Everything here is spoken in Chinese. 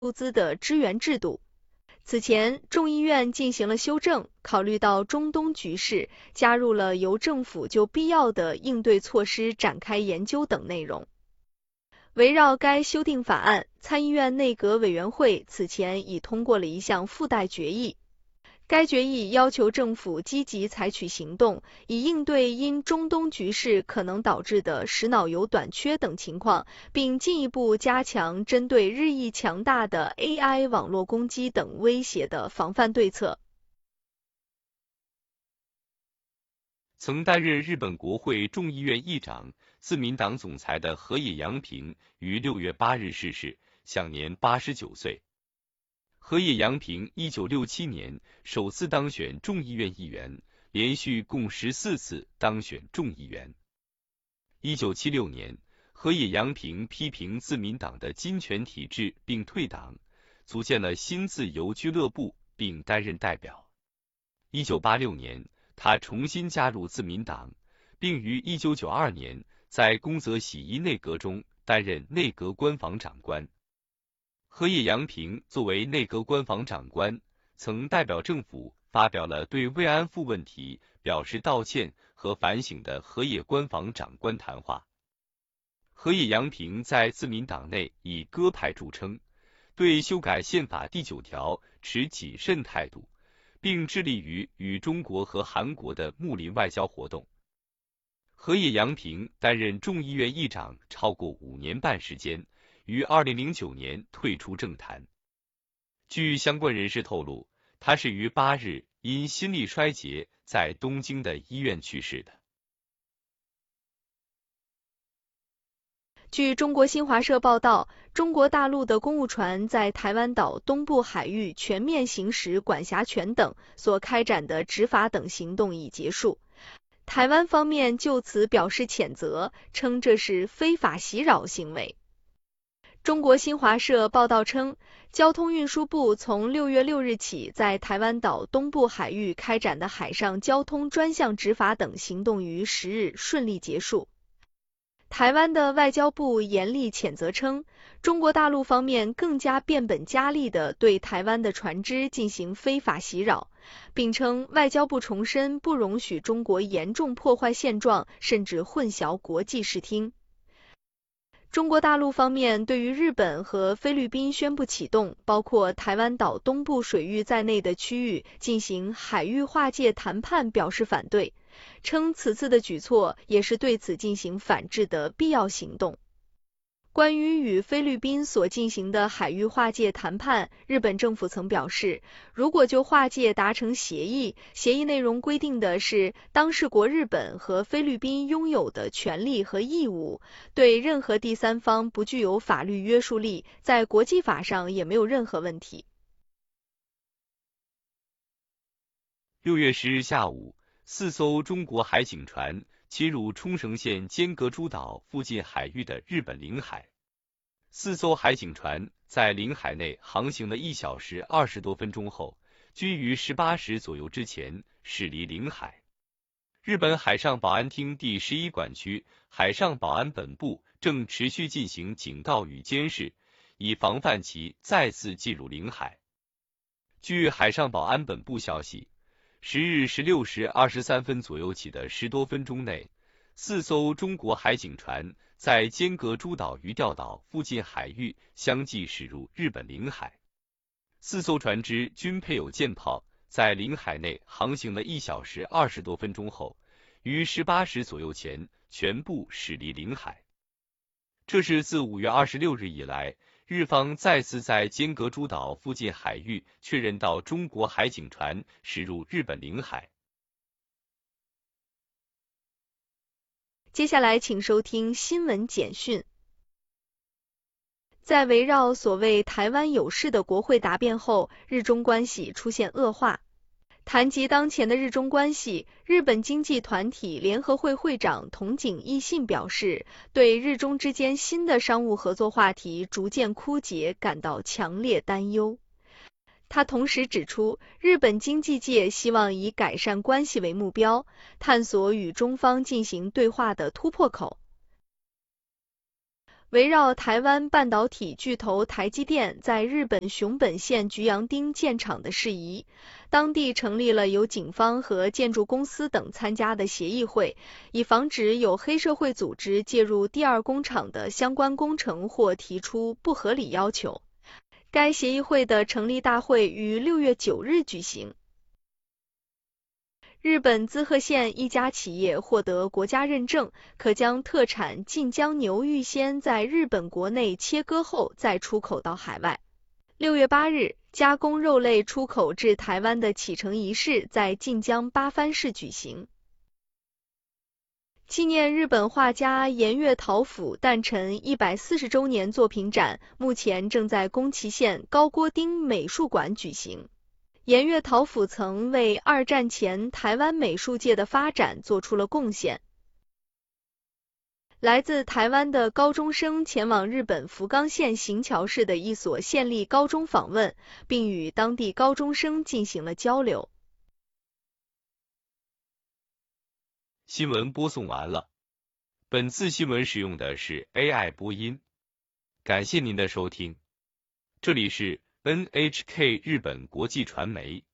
资的支援制度。此前，众议院进行了修正，考虑到中东局势，加入了由政府就必要的应对措施展开研究等内容。围绕该修订法案，参议院内阁委员会此前已通过了一项附带决议。该决议要求政府积极采取行动，以应对因中东局势可能导致的石脑油短缺等情况，并进一步加强针对日益强大的 AI 网络攻击等威胁的防范对策。 曾担任日本国会众议院议长、自民党总裁的河野洋平于6月8日逝世，享年89岁。河野洋平1967年首次当选众议院议员，连续共14次当选众议员。1976年，河野洋平批评自民党的金权体制并退党，组建了新自由俱乐部并担任代表。1986年，他重新加入自民党，并于1992年在宫泽喜一内阁中担任内阁官房长官。河野洋平作为内阁官房长官，曾代表政府发表了对慰安妇问题表示道歉和反省的河野官房长官谈话。河野洋平在自民党内以鸽派著称，对修改宪法第9条持谨慎态度，并致力于与中国和韩国的睦邻外交活动。河野洋平担任众议院议长超过5年半时间，于2009年退出政坛。据相关人士透露，他是于8日因心力衰竭在东京的医院去世的。 据中国新华社报道，中国大陆的公务船在台湾岛东部海域全面行使管辖权等所开展的执法等行动已结束。台湾方面就此表示谴责，称这是非法袭扰行为。中国新华社报道称，交通运输部从6月6日起在台湾岛东部海域开展的海上交通专项执法等行动于10日顺利结束。台湾的外交部严厉谴责称，中国大陆方面更加变本加厉地对台湾的船只进行非法袭扰，并称外交部重申不容许中国严重破坏现状，甚至混淆国际视听。中国大陆方面对于日本和菲律宾宣布启动包括台湾岛东部水域在内的区域进行海域划界谈判表示反对，称此次的举措也是对此进行反制的必要行动。关于与菲律宾所进行的海域划界谈判，日本政府曾表示，如果就划界达成协议，协议内容规定的是当事国日本和菲律宾拥有的权利和义务，对任何第三方不具有法律约束力，在国际法上也没有任何问题。 6月10日下午，4艘中国海警船侵入冲绳县尖阁诸岛附近海域的日本领海。4艘海警船在领海内航行了1小时20多分钟后，均于18时左右之前驶离领海。日本海上保安厅第11管区海上保安本部正持续进行警告与监视，以防范其再次进入领海。据海上保安本部消息，10日16时23分左右起的10多分钟内，4艘中国海警船在尖阁诸岛鱼钓岛附近海域相继驶入日本领海。4艘船只均配有舰炮，在领海内航行了1小时20多分钟后，于18时左右前全部驶离领海。这是自5月26日以来，日方再次在尖阁诸岛附近海域确认到中国海警船驶入日本领海。 接下来请收听新闻简讯。在围绕所谓台湾有事的国会答辩后，日中关系出现恶化。谈及当前的日中关系，日本经济团体联合会会长筒井义信表示，对日中之间新的商务合作话题逐渐枯竭感到强烈担忧。他同时指出，日本经济界希望以改善关系为目标，探索与中方进行对话的突破口。 围绕台湾半导体巨头台积电在日本熊本县菊阳町建厂的事宜，当地成立了由警方和建筑公司等参加的协议会，以防止有黑社会组织介入第二工厂的相关工程或提出不合理要求。该协议会的成立大会于6月9日举行。日本滋贺县一家企业获得国家认证，可将特产近江牛预先在日本国内切割后再出口到海外。6月8日，加工肉类出口至台湾的启程仪式在近江八幡市举行。纪念日本画家岩月桃甫诞辰140周年作品展目前正在宫崎县高锅町美术馆举行。岩月桃甫曾为二战前台湾美术界的发展做出了贡献。来自台湾的高中生前往日本福冈县行桥市的一所县立高中访问，并与当地高中生进行了交流。 新闻播送完了。本次新闻使用的是 AI 播音。感谢您的收听。这里是 NHK 日本国际传媒。